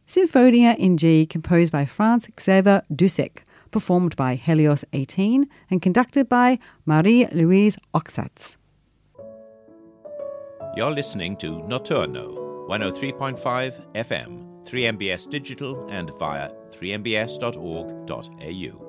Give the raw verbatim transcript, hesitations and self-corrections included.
Symphonia in G, composed by Franz Xaver Dussek, performed by Helios eighteen and conducted by Marie-Louise Oxatz. You're listening to Notturno, one oh three point five F M, three M B S digital and via three m b s dot org dot a u.